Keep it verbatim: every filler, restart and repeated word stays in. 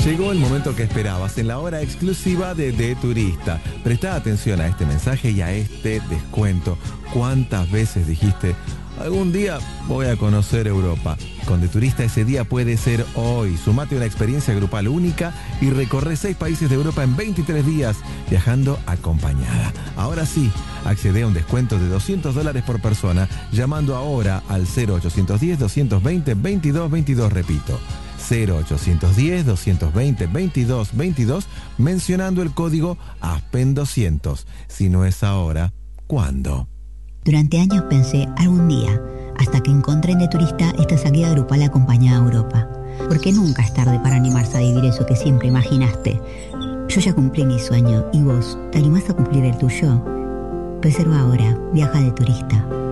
Llegó el momento que esperabas en la hora exclusiva de De Turista. Presta atención a este mensaje y a este descuento. ¿Cuántas veces dijiste, algún día voy a conocer Europa? Con De Turista ese día puede ser hoy. Sumate a una experiencia grupal única y recorre seis países de Europa en veintitrés días, viajando acompañada. Ahora sí, accede a un descuento de doscientos dólares por persona, llamando ahora al cero ochocientos diez, doscientos veinte, veintidós veintidós, repito. cero ochocientos diez, doscientos veinte, veintidós veintidós, mencionando el código Aspen doscientos. Si no es ahora, ¿cuándo? Durante años pensé, algún día, hasta que encontré en De Turista esta salida grupal acompañada a Europa. Porque nunca es tarde para animarse a vivir eso que siempre imaginaste. Yo ya cumplí mi sueño, ¿y vos, te animás a cumplir el tuyo? Reserva ahora, viaja De Turista.